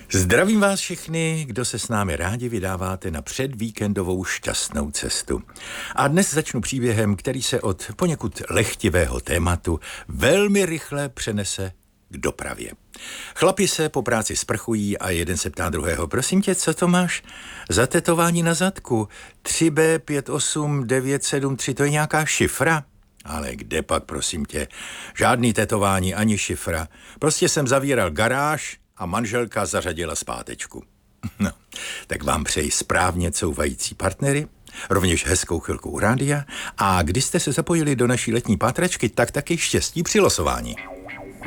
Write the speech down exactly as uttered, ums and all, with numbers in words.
Zdravím vás všechny, kdo se s námi rádi vydáváte na předvíkendovou šťastnou cestu. A dnes začnu příběhem, který se od poněkud lehtivého tématu velmi rychle přenese k dopravě. Chlapi se po práci sprchují a jeden se ptá druhého: prosím tě, co to máš za tetování na zadku? tři bé pět osm devět sedm tři, to je nějaká šifra? Ale kde pak, prosím tě? Žádný tetování ani šifra. Prostě jsem zavíral garáž a manželka zařadila zpátečku. No, tak vám přeji správně couvající partnery, rovněž hezkou chvilku u rádia, a když jste se zapojili do naší letní pátračky, tak taky štěstí při losování.